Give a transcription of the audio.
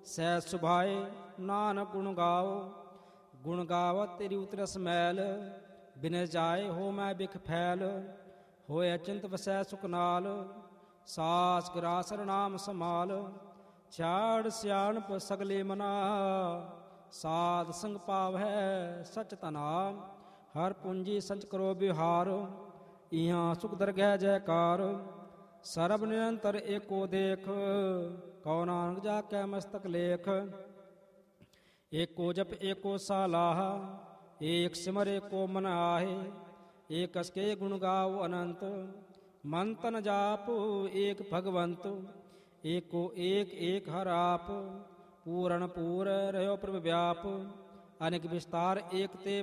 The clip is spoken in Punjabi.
ਸਹਿ ਸੁਭਾਏ ਨਾਨਕ ਗੁਣ ਗਾਓ। ਗੁਣ ਗਾਵਤ ਤੇਰੀ ਉਤਰਸ ਮੈਲ, ਬਿਨਿ ਜਾਏ ਹੋ ਮੈਂ ਬਿਖ ਫੈਲ। ਹੋਏ ਅਚਿੰਤ ਵਸੈ ਸੁਖ ਨਾਲ, ਸਾਸ ਗਰਾਸਰ ਨਾਮ ਸਮਾਲ। ਛਾੜ ਸਿਆਣਪ ਸਗਲੇ ਮਨਾ, ਸਾਧ ਸੰਗ ਪਾਵੈ ਸਚ ਤਨਾ। ਹਰ ਪੂੰਜੀ ਸੰਚ ਕਰੋ ਬਿਹਾਰ, ਇਹਾਂ ਸੁਖ ਦਰਗਹਿ ਜੈਕਾਰ। ਸਰਬ ਨਿਰੰਤਰ ਏਕੋ ਦੇਖ, ਕਉ ਨਾਨਕ ਜਾ ਕੈ ਮਸਤਕ ਲੇਖ। ਏਕੋ ਜਪ ਏਕੋ ਸਾਲਾਹਾ, ਏਕ ਸਿਮਰ ਏਕੋ ਮਨ ਆਹੇ। ਏਕਸ ਕੇ ਗੁਣ ਗਾਵੋ ਅਨੰਤ, ਮਨ ਤਨ ਜਾਪੁ ਏਕ ਭਗਵੰਤ। ਏਕੋ ਏਕ ਏਕ ਹਰ ਆਪ, ਪੂਰਨ ਪੂਰ ਰਹਿਓ ਪ੍ਰਭ ਵਿਆਪ। ਅਨੇਕ ਵਿਸਤਾਰ ਏਕ ਤੇ